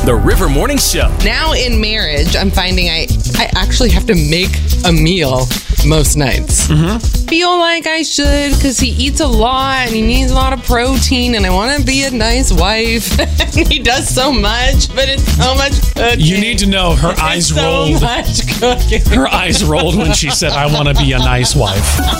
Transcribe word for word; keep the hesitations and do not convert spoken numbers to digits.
The River Morning Show. Now in marriage, I'm finding I, I actually have to make a meal most nights. Mm-hmm. Feel like I should because he eats a lot and he needs a lot of protein and I want to be a nice wife. And he does so much, but it's so much cooking. You need to know her eyes It's so rolled. much cooking. Her eyes rolled when she said, I want to be a nice wife.